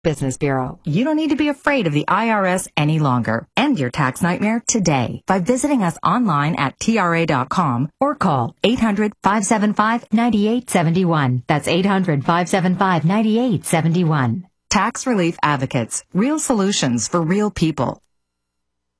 Business Bureau. You don't need to be afraid of the IRS any longer. End your tax nightmare today by visiting us online at TRA.com or call 800-575-9871. That's 800-575-9871. Tax Relief Advocates. Real solutions for real people.